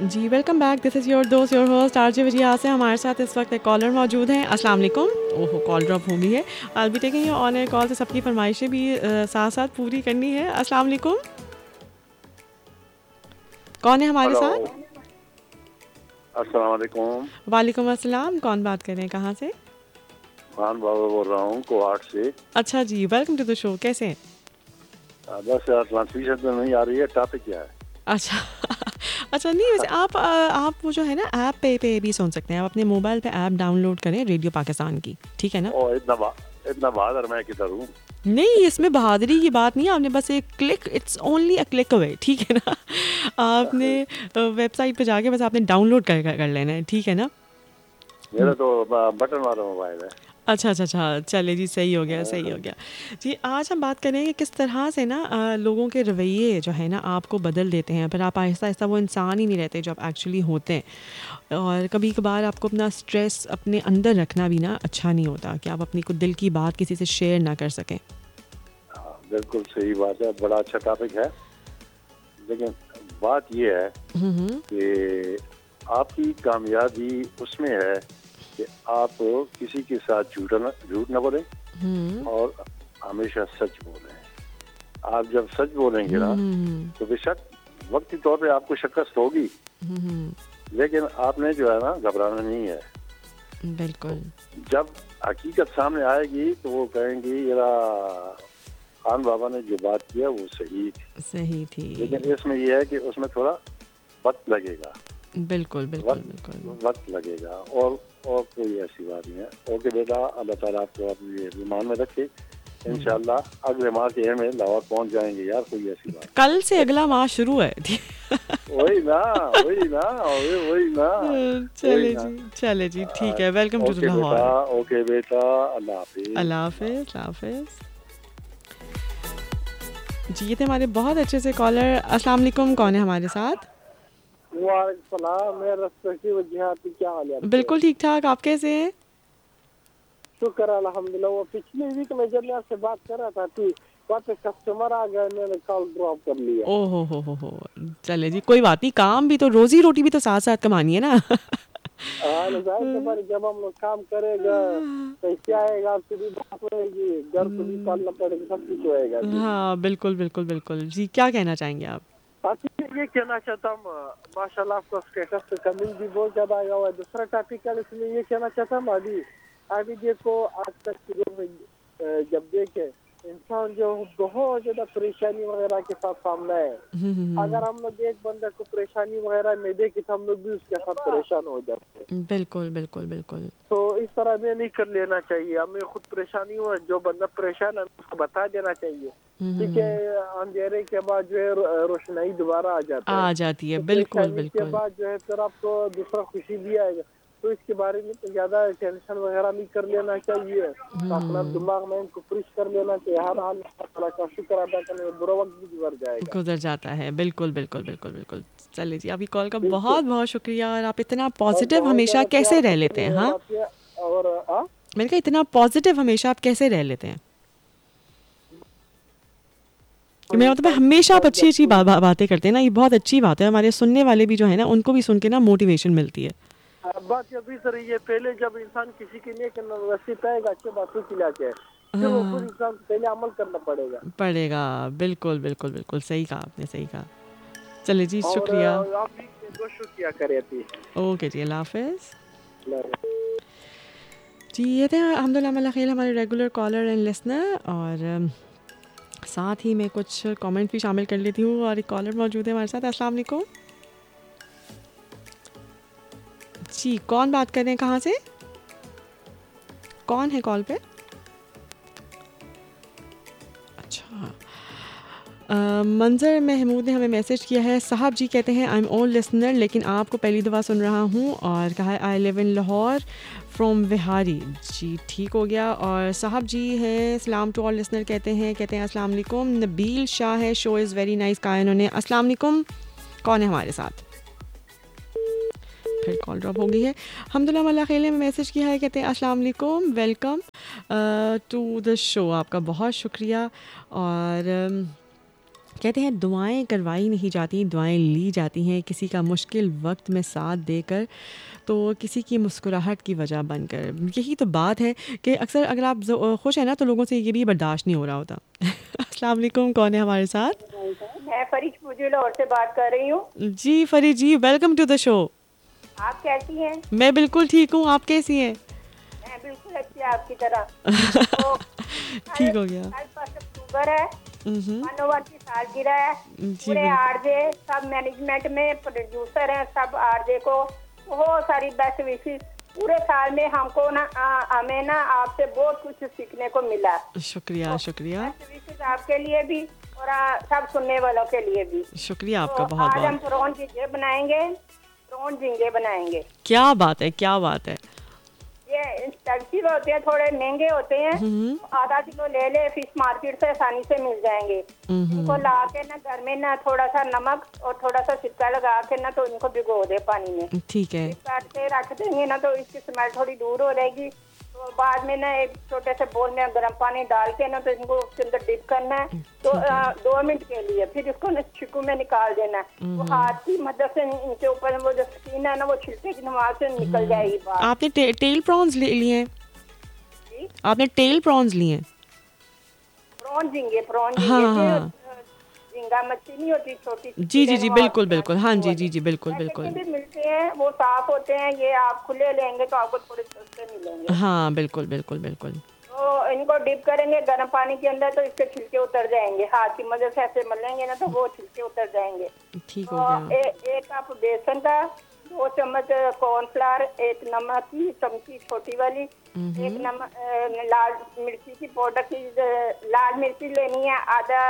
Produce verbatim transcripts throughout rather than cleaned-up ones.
Ji welcome back, this is your दोस्त your host RJ Wajiha से। हमारे साथ इस वक्त एक कॉलर मौजूद हैं। अस्सलाम वालेकुम। ओहो, कॉल ड्रॉप हो गई है। आई be taking your on air call, से सबकी फरमाइशें भी अ, साथ साथ पूरी करनी है। अस्सलाम वालेकुम, कौन है हमारे हेलो, साथ? अस्सलाम वालेकुम। वालेकुम अस्सलाम, कौन बात कर रहे हैं, कहाँ से? खान बाबा बोल रहा हूँ कोहाट से। अच्छा जी, वेलकम टू द शो। कैसे हैं? आ, बस यार ट्रांसमिशन तो नहीं आ रही है, टॉपिक क्या है? अच्छा अच्छा, नहीं वैसे आप अ, आप वो जो है ना ऐप पे पे भी सुन सकते हैं। आप अपने मोबाइल पे ऐप डाउनलोड करें रेडियो पाकिस्तान की, ठीक है ना? ओ इतना बा, इतना बहादुर मैं किधर हूँ? नहीं, इसमें बहादुरी की बात नहीं है। आपने बस एक click, it's only a click away, ठीक है ना? आपने वेबसाइट पे जाके बस आपने डाउनलोड कर कर कर लेना है, ठीक है ना? मेरा तो ब- बटन वाला मोबाइल है। अच्छा अच्छा अच्छा, चले जी, सही हो गया सही हो हाँ, गया। जी, आज हम बात करें कि किस तरह से ना अ, लोगों के रवैये जो है ना आपको बदल देते हैं, फिर आप आहिस्ता आहिस्ता वो इंसान ही नहीं रहते जो आप एक्चुअली होते हैं। और कभी कभार आपको अपना स्ट्रेस अपने अंदर रखना भी ना अच्छा नहीं होता, कि आप अपनी कुछ दिल की बात किसी से शेयर ना कर सकें। हाँ, बिल्कुल सही बात है, बड़ा अच्छा टॉपिक है। लेकिन बात ये है हम्म कि आपकी कामयाबी उसमें है कि आप किसी के साथ झूठ न झूठ न बोलें हम्म और हमेशा सच बोलें। आप जब सच बोलेंगे ना हम्म तो बेशक वक्ती तौर पे आपको शिकस्त होगी, हम्म लेकिन आपने जो है ना घबराना नहीं है। बिल्कुल जब हकीकत सामने आएगी तो वो कहेंगी यारा खान बाबा ने जो बात किया वो सही थी। सही थी। लेकिन इसमें यह है कि उसमें थोड़ा वक्त लगेगा, बिल्कुल बिल्कुल बिल्कुल। वक्त वक्त लगेगा और और कोई ऐसी बात नहीं है। ओके बेटा, अल्लाह ताला आपको अपने ईमान में रखे। इंशाल्लाह अगले माह के एंड में लाहौर पहुंच जाएंगे यार, कोई ऐसी बात कल से अगला माह शुरू है वही ना, वही ना, वही वही ना, वही चले ना। जी, चले जी, ठीक है। वेलकम आ, टू ओके बेटा, लाहौर। ओके बेटा, अल्लाह हाफिज। अल्लाह हाफिज़, अल्लाह हाफिज़। जी, ये थे हमारे बहुत अच्छे से कॉलर। अस्सलाम वालेकुम, कौन है हमारे साथ? वालेकुम सलाम। मैं रस्ते वजह क्या हाल है आपके? बिल्कुल ठीक ठाक, आप कैसे हैं? शुक्र अल्हम्दुलिल्लाह। वो पिछले वीक में जब मैं आपसे बात कर रहा था कि वहाँ पे कस्टमर आ गए, मैंने कॉल ड्रॉप कर लिया। ओ हो हो हो हो चले जी, कोई बात नहीं। काम भी तो, रोजी रोटी भी तो साथ साथ कमानी है ना हाँ जाहिर सी बात है, जब हम लोग काम करेगा पैसे आएगा, आपसे भी बात होएगी, घर को भी पालना पड़ेगा, सब कुछ होएगा जी। हाँ बिल्कुल बिल्कुल बिल्कुल जी, क्या कहना चाहेंगे आप? बाकी ये कहना चाहता हूँ, माशाल्लाह आपका स्टेटस पे कमेंट भी बहुत ज्यादा आया हुआ है। दूसरा टॉपिक है, इसमें ये कहना चाहता हूँ, अभी अभी देखो आज तक की जो अ, जब देखे इंसान जो बहुत ज्यादा परेशानी वगैरह के साथ सामना है। अगर हम लोग एक बंदे को परेशानी वगैरह नहीं देखे तो हम लोग भी उसके साथ परेशान हो जाते हैं। बिल्कुल बिल्कुल बिल्कुल। तो इस तरह में नहीं कर लेना चाहिए। हमें खुद परेशानी हो, जो बंदा परेशान है उसको बता देना चाहिए। ठीक है, अंधेरे के बाद जो है रो- रोशनाई दोबारा आ जाता है। आ जाती है, तो बिल्कुल परेशानी के बिल्कुल। बाद जो है फिर आपको दूसरा खुशी भी आएगा। तो इसके बारे में तो ज्यादा टेंशन वगैरह नहीं कर लेना चाहिए। तो अपना दिमाग में इनको फ्रेश कर लेना चाहिए। हर हाल में अल्लाह का शुक्र अदा करने में बुरा वक्त भी गुजर जाएगा। गुजर जाता है, बिल्कुल बिल्कुल बिल्कुल बिल्कुल। चलिए जी, आपकी कॉल का बिल्कुल। बहुत बहुत शुक्रिया। और आप इतना और पॉजिटिव बहुत हमेशा ज्यादा कैसे प्यार रह से लेते हैं? हाँ, आती है। और आ? मैंने कहा इतना पॉजिटिव हमेशा आप कैसे रह लेते हैं? कि तो मेरा मतलब है, इंसान हमेशा आप को अच्छी जब अच्छी बा, कोई बा, बातें करते हैं ना, ये बहुत अच्छी बात है। हमारे सुनने वाले भी जो है ना, उनको भी सुन के ना मोटिवेशन मिलती है। हाँ, बात अभी सर ये पहले जब इंसान किसी के लिए नसीब पाएगा अच्छे बातों के लिए, फिर वो खुद हाँ, इंसान को पहले अमल करना पड़ेगा। पड़ेगा। बिल्कुल बिल्कुल बिल्कुल, सही कहा आपने, सही कहा। चलिए जी, और शुक्रिया। अ, आप भी दो शुक्रिया करे थी। ओके जी, अल्लाह हाफिज़। जी, ये थे अल्हम्दुलिल्लाह मल्ला खैर हमारे रेगुलर कॉलर एंड लिसनर। और अम, साथ ही मैं कुछ कमेंट भी शामिल कर लेती हूँ। और एक कॉलर मौजूद है हमारे साथ। अस्सलाम वालेकुम जी, कौन बात कर रहे हैं, कहाँ से, कौन है कॉल पे? अच्छा, अ, मंजर महमूद ने हमें मैसेज किया है। साहब जी कहते हैं आई एम ओल्ड लिसनर, लेकिन आपको पहली दफ़ा सुन रहा हूँ। और कहा है I live in Lahore from Vihari. जी, ठीक हो गया। और साहब जी हैं सलाम टू ऑल लिसनर कहते हैं कहते हैं अस्सलाम वालेकुम। नबील शाह है, शो इज़ वेरी नाइस कहा इन्होंने। अस्सलाम वालेकुम, कौन है हमारे साथ? फिर कॉल ड्रॉप हो गई है। हमदुल्ला मल्ला खेल ने मैसेज किया है, कहते हैं अस्सलाम वालेकुम, वेलकम टू द शो। आपका बहुत शुक्रिया। और कहते हैं दुआएं करवाई नहीं जाती, दुआएं ली जाती हैं, किसी का मुश्किल वक्त में साथ देकर, तो किसी की मुस्कुराहट की वजह बनकर। यही तो बात है कि अक्सर अगर आप ज- खुश हैं ना तो लोगों से ये भी बर्दाश्त नहीं हो रहा होता। अस्सलाम वालेकुम, कौन है हमारे साथ? मैं फरीद पूजी लाहौर से बात कर रही हूँ। जी फरीद जी, वेलकम टू द शो। आप कैसी हैं? मैं बिल्कुल ठीक हूँ, आप कैसी हैं? मैं बिल्कुल अच्छी आपकी तरह। तो ठीक हो गया। कल फर्स्ट अक्टूबर है, हम्म, मनोवर की सालगिरह है। जी पूरे बिल्कुल। आरजे सब मैनेजमेंट में प्रोड्यूसर हैं, सब आरजे को बहुत सारी बेस्ट विशेष। पूरे साल में हमको ना आ, हमें ना आपसे बहुत कुछ सीखने को मिला। शुक्रिया शुक्रिया बेस्ट विशेष आपके लिए भी और आ, सब सुनने वालों के लिए भी। शुक्रिया आपका तो बहुत आज हम बहुत। प्रॉन झींगे बनाएंगे, प्रॉन झींगे बनाएंगे। क्या बात है, क्या बात है। ये एक्सपेंसिव होते हैं, थोड़े महंगे होते हैं। हम्म, तो आधा किलो ले ले, फिश मार्केट से आसानी से मिल जाएंगे। हम्म, इनको ला के ना घर में ना थोड़ा सा नमक और थोड़ा सा सिरका लगा के ना तो इनको भिगो दे पानी में। ठीक है। काट के रख देंगे ना तो इसकी स्मेल थोड़ी दूर हो जाएगी। तो बाद में ना एक छोटे से बोल में गर्म पानी डाल के ना तो इनको उसके अंदर डिप करना है तो आ, दो मिनट के लिए। फिर इसको ना छिकू में निकाल देना है। वो हाथ की मदद से इनके ऊपर वो जो स्किन है ना वो छिलके की नमाज से निकल जाएगी बाहर। आपने टे, टेल प्रॉन्स ले लिए हैं? जी? आपने टेल प्रॉन्स लिए हैं? प्रॉन झींगे, प्रॉन हाँ, झींगे हाँ। जो, झींगा मच्छी नहीं होती छोटी? जी जी जी, वो बिल्कुल आप- बिल्कुल, हाँ जी जी जी, बिल्कुल पैकेट बिल्कुल। में भी मिलते हैं, वो साफ होते हैं। ये आप खुले लेंगे तो आपको थोड़े सस्ते मिलेंगे। हाँ बिल्कुल बिल्कुल बिल्कुल। तो इनको डिप करेंगे गर्म पानी के अंदर तो इसके छिलके उतर जाएंगे। हाथ की मदद से ऐसे मलेंगे ना तो वो छिलके उतर जाएंगे। ठीक हो तो गया। ए, एक कप बेसन का, दो चम्मच कॉर्नफ्लावर, एक नमक की चमची छोटी वाली, एक नमक अ, लाल मिर्ची की पाउडर की अ, लाल मिर्ची लेनी है, आधा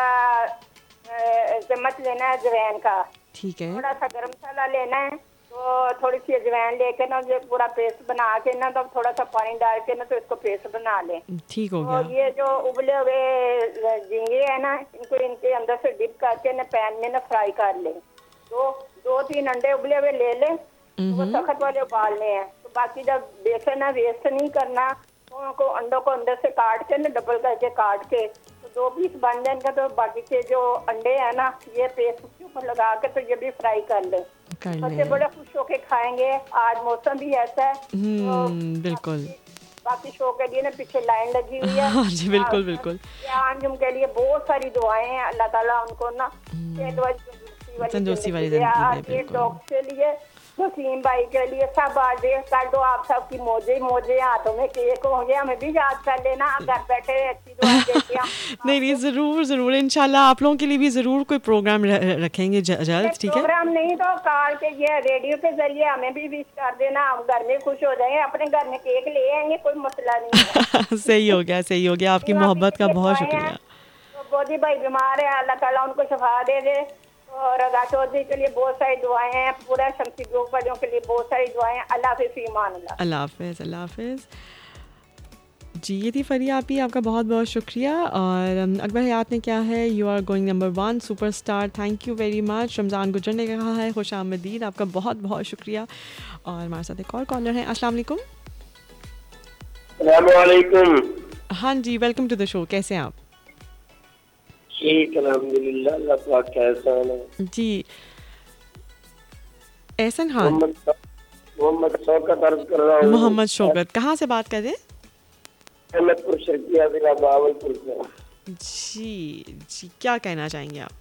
अ, चम्मच लेना है अजवाइन का। ठीक है। थोड़ा सा गरम मसाला लेना है, तो थोड़ी सी अजवाइन लेके ना ये पूरा पेस्ट बना के ना तो थोड़ा सा पानी डाल के ना तो इसको पेस्ट बना लें। ठीक हो और गया। ये जो उबले हुए झींगे है ना इनको इनके अंदर से डिप करके ना पैन में ना फ्राई कर लें। दो दो तीन अंडे उबले हुए ले लें, तो वो सख्त वाले उबालने हैं। तो बाकी जब बेसन है वेस्ट नहीं करना, तो उनको अंडों को अंदर से काट के ना डबल करके काट के तो दो पीस बन जाएंगे। तो बाकी के जो अंडे है ना ये पेस्ट के ऊपर लगा के तो ये भी फ्राई कर लें। कर बच्चे लें। बड़े खुश होके खाएंगे। आज मौसम भी ऐसा है। हम्म, बिल्कुल। बाकी शो के लिए ना पीछे लाइन लगी हुई है। हाँ जी, बिल्कुल बिल्कुल। आंजुम के लिए बहुत सारी दुआएं हैं। अल्लाह ताला उनको ना सेहत वाली तंदुरुस्ती वाली तंदुरुस्ती वाली जिंदगी दे। जिंदगी दे, आज ये बिल्कुल। डॉक्टर के लिए, वसीम भाई के लिए, सब आज कर दो आप सबकी मौजे मौजे हाथों में केक होंगे। हमें भी याद कर लेना, घर बैठे अच्छी दुआ देते हैं। नहीं नहीं, ज़रूर ज़रूर, इंशाल्लाह आप लोगों के लिए भी ज़रूर कोई प्रोग्राम र- रखेंगे ज- जल्द। ठीक है। प्रोग्राम नहीं तो कॉल के ये रेडियो के जरिए हमें भी विश कर देना। हम घर में खुश हो जाएंगे, अपने घर में केक ले आएंगे, कोई मसला नहीं है। सही हो गया, सही हो गया, आपकी मोहब्बत का बहुत शुक्रिया। तो बोधी भाई बीमार है, अल्लाह ताला उनको शफा दे दे। और रजा चौधरी के लिए बहुत सारी दुआएं हैं, पूरा शमसी ग्रुप वालों के लिए बहुत सारी दुआएं हैं। अल्लाह हाफिज़, ईमान अल्लाह। अल्लाह हाफिज़, अल्लाह हाफिज़। जी, ये थी फरिया आपी, आपका बहुत बहुत शुक्रिया। और अम, अकबर हयात ने क्या है, you are going number one superstar, thank you very much. Ramzan गुजर ने कहा है खुश आमदीद, आपका बहुत बहुत शुक्रिया। और हमारे साथ एक और कॉलर हैं। अस्सलाम वालेकुम। अस्सलामुअलैकुम। हाँ जी, वेलकम टू द शो, कैसे हैं आप? ठीक अल्हम्दुलिल्लाह, अल्लाह पाक का एहसान है। जी, एहसन खान। मोहम्मद मोहम्मद शौकत अर्ज कर रहा हूँ। मोहम्मद शौकत, कहाँ से बात कर रहे हैं? अहमदपुर शर्किया जिला बावलपुर से। जी जी, क्या कहना चाहेंगे आप?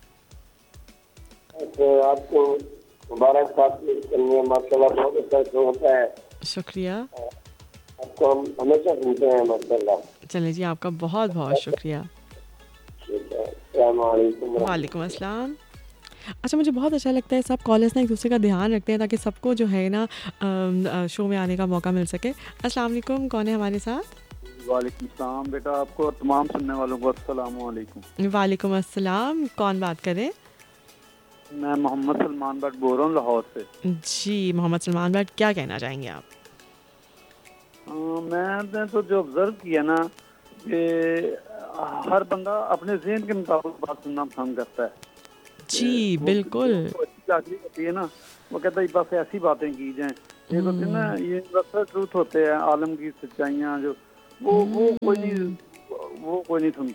तो आपको मुबारकबाद करनी है, माशाल्लाह बहुत अच्छा शो होता है। शुक्रिया। आपको हम हमेशा सुनते हैं माशाल्लाह। चलिए जी, आपका बहुत बहुत शुक्रिया। ठीक है, अस्सलाम वालेकुम। वालेकुम अस्सलाम। अच्छा, मुझे बहुत अच्छा लगता है सब कॉलर्स ना एक दूसरे का ध्यान रखते हैं ताकि सबको जो है ना अम, अ, शो में आने का मौका मिल सके। अस्सलाम वालेकुम, कौन है हमारे साथ? वालेकुम सलाम बेटा, आपको और तमाम सुनने वालों को अस्सलाम वालेकुम। वालेकुम अस्सलाम, कौन बात करे? मैं मोहम्मद सलमान भट्ट बोल रहा हूँ लाहौर से। जी मोहम्मद सलमान भट्ट, क्या कहना चाहेंगे आप? आ, मैंने तो जो ऑब्जर्व किया ना कि हर बंदा अपने ज़हन के मुताबिक बात सुनना पसंद करता है। जी वो- बिल्कुल। वो अच्छी चाकरी होती है ना, वो कहता है बस ऐसी बातें की जाएं। ये होते हैं ना, ये यूनिवर्सल ट्रूथ होते हैं, आलम की सच्चाइयाँ जो वो वो कोई नहीं वो कोई नहीं सुनता।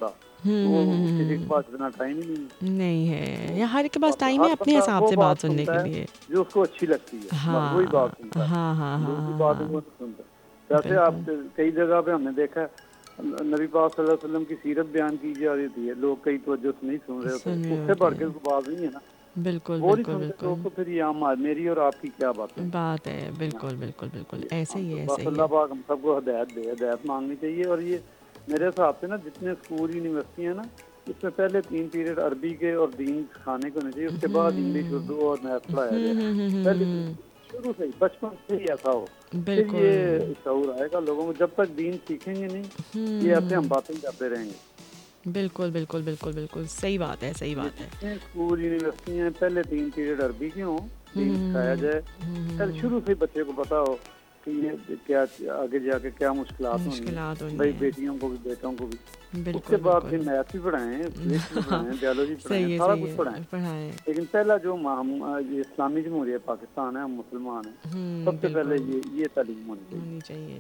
वो किसी के पास इतना टाइम ही नहीं है। नहीं है, या हर के पास टाइम हर है अपने बंदा हिसाब वो से बात बात सुनने सुनता के है लिए। जो उसको अच्छी लगती है, हाँ वही बात सुनता है, हाँ हाँ हाँ दूसरी हाँ बात हाँ, वो नहीं सुनता। जैसे आप कई जगह पे हमने देखा है नबी पाक सल्लल्लाहु अलैहि वसल्लम की सीरत बयान की जा रही थी, लोग कई तवज्जो से नहीं सुन रहे होते, सुन रहे उससे बढ़ होते के हैं। कोई बात नहीं है ना, बिल्कुल वो नहीं बिल्कुल सुनते बिल्कुल लोग, तो फिर ये हम मेरी और आपकी क्या बात है। बात है, बिल्कुल बिल्कुल बिल्कुल ऐसे ही है, बस ऐसे ही अल्लाह है। पाक हम सबको हिदायत दे, हिदायत मांगनी चाहिए। और ये मेरे हिसाब से ना जितने स्कूल यूनिवर्सिटी हैं ना, इसमें पहले तीन पीरियड अरबी के और दीन खाने को होने चाहिए, उसके बाद इंग्लिश, उर्दू और मैथ पढ़ाया हम्म जाए। हम्म हम्म पहले हम्म, शुरू से ही बचपन से ही ऐसा हो, फिर बिल्कुल ये शऊर आएगा लोगों को। जब तक दीन सीखेंगे नहीं, ये ऐसे हम बातें करते रहेंगे। बिल्कुल बिल्कुल बिल्कुल बिल्कुल सही बात है, सही बात है। जितने स्कूल यूनिवर्सिटी हैं पहले तीन पीरियड अरबी के हों, दीन सिखाया जाए, पहले शुरू से ही बच्चे को पता हो कि ये क्या आगे जाके क्या मुश्किलात होंगी, मुश्किलात होंगी भाई हैं। बेटियों को भी बेटों को भी। बिल्कुल उसके बाद फिर बिल्कुल मैथ भी पढ़ाएं, फिजिक्स भी पढ़ाएं, बायोलॉजी सही पढ़ाएं, है, सारा सही कुछ है, पढ़ाएं। पढ़ाएं। लेकिन पहला जो म- हम ये इस्लामी जमहूरियत पाकिस्तान है, हम मुसलमान हैं, हम्म सबसे पहले बिल्कुल ये ये तालीम होनी चाहिए। होनी चाहिए।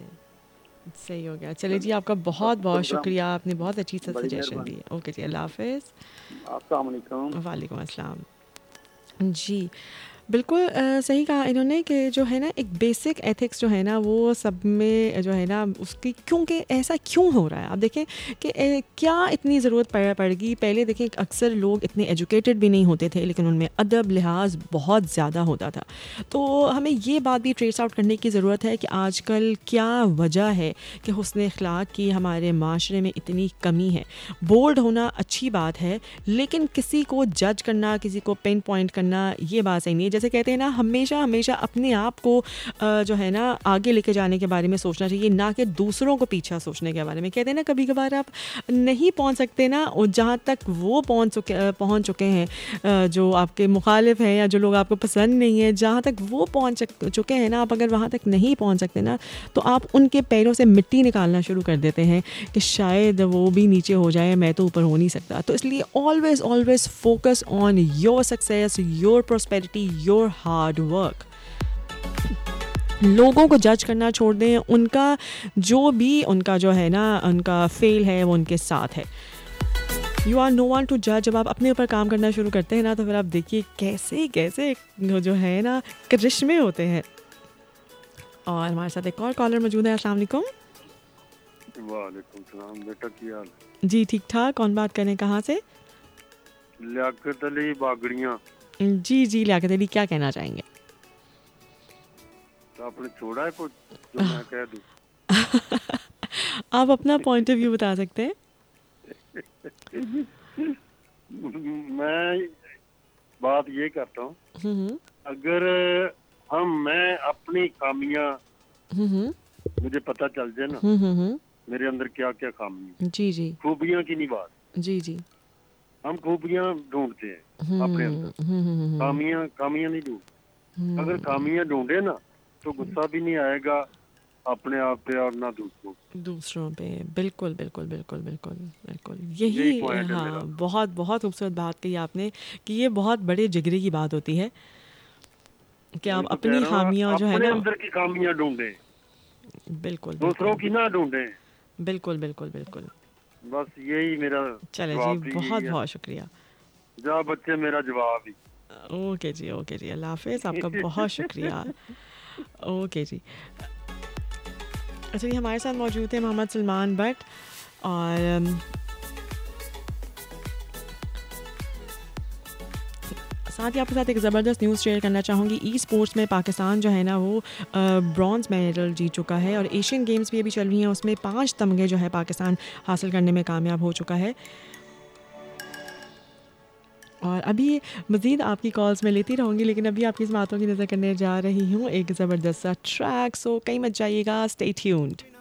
सही हो गया। चलिए जी, आपका बहुत बहुत प्रोग्राम शुक्रिया, आपने बहुत अच्छी सा बड़ी सजेशन मेहरबानी। दी है। ओके जी, अल्लाह हाफिज़। अस्सलाम वालेकुम। वालेकुम अस्सलाम। जी, बिल्कुल अ, सही कहा इन्होंने कि जो है ना एक बेसिक एथिक्स जो है ना वो सब में जो है ना उसकी क्योंकि ऐसा क्यों हो रहा है। आप देखें कि ए, क्या इतनी ज़रूरत पड़ पड़ेगी। पहले देखें कि अक्सर लोग इतने एजुकेटेड भी नहीं होते थे, लेकिन उनमें अदब लिहाज बहुत ज़्यादा होता था। तो हमें ये बात भी ट्रेस आउट करने की ज़रूरत है कि आजकल क्या वजह है कि हुस्न अखलाक की हमारे माशरे में इतनी कमी है। बोल्ड होना अच्छी बात है, लेकिन किसी को जज करना, किसी को पिन पॉइंट करना, ये बात सही नहीं है। जैसे कहते हैं ना, हमेशा हमेशा अपने आप को अ, जो है ना आगे लेके जाने के बारे में सोचना चाहिए, ना कि दूसरों को पीछा सोचने के बारे में। कहते हैं ना कभी कभार आप नहीं पहुंच सकते ना, और जहाँ तक वो पहुंच चुके पहुंच चुके हैं अ, जो आपके मुखालिफ हैं या जो लोग आपको पसंद नहीं है, जहाँ तक वो पहुंच चुके हैं ना, आप अगर वहाँ तक नहीं पहुंच सकते ना, तो आप उनके पैरों से मिट्टी निकालना शुरू कर देते हैं कि शायद वो भी नीचे हो जाए, मैं तो ऊपर हो नहीं सकता। तो इसलिए always always focus on your success, your prosperity, your hard work. लोगों को जज करना छोड़ दें, उनका जो भी उनका जो है ना उनका फेल है वो उनके साथ है। You are no one two जज। जब आप अपने ऊपर काम करना शुरू करते हैं ना, तो फिर आप देखिए कैसे कैसे जो है ना करिश्मे होते हैं। और हमारे साथ एक और कॉलर मौजूद है। अस्सलाम वालेकुम। वालेकुम सलाम बेटा, की हाल? जी ठीक ठाक। कौन बात करें, कहाँ से? लियाकत अली बागड़ियाँ। जी जी लियाकत अली, क्या कहना चाहेंगे? तो आपने छोड़ा है कुछ जो मैं कह दूँ? आप अपना पॉइंट ऑफ व्यू बता सकते हैं। मैं बात ये करता हूँ, हम्म अगर हम मैं अपनी खामियां हम्म मुझे पता चल जाए ना, हम्म हम्म मेरे अंदर क्या क्या खामी है, जी जी खूबियां की नहीं बात, जी जी हम खूबियां ढूंढते हैं अपने अंदर, हम्म खामियां खामियां नहीं ढूंढते। अगर खामियां ढूंढे ना तो गुस्सा भी नहीं आएगा अपने आप पे और ना दूसरों पे। दूसरों पे। बिल्कुल बिल्कुल बिल्कुल बिल्कुल बिल्कुल यही यही point है हाँ, मेरा। बहुत बहुत खूबसूरत बात कही आपने कि ये बहुत बड़े जिगरे की बात होती है कि आप वही तो अपनी कह रहा हूँ, खामियां जो है अपने ना। अंदर की खामियां ढूंढे, बिल्कुल दूसरों बिल्कुल की ना ढूंढे। बिल्कुल बिल्कुल बिल्कुल। बस यही मेरा चले जी, जवाब भी बहुत यही है। बहुत शुक्रिया। जा बच्चे, मेरा जवाब ही। ओके जी, ओके जी, अल्लाह हाफिज़। आपका बहुत शुक्रिया। ओके जी। अच्छा, ये हमारे साथ मौजूद है मोहम्मद सलमान भट्ट। और अम, साथ ही आपके साथ एक ज़बरदस्त न्यूज़ शेयर करना चाहूँगी। ई स्पोर्ट्स में पाकिस्तान जो है ना वो ब्रॉन्ज़ मेडल जीत चुका है, और एशियन गेम्स भी अभी चल रही हैं, उसमें पाँच तमगे जो है पाकिस्तान हासिल करने में कामयाब हो चुका है। और अभी मज़ीद आपकी कॉल्स में लेती रहूँगी, लेकिन अभी आपकी इस बातों की नज़र करने जा रही हूँ एक ज़बरदस्त सा ट्रैक। सो कहीं मत जाइएगा, स्टे ट्यून्ड।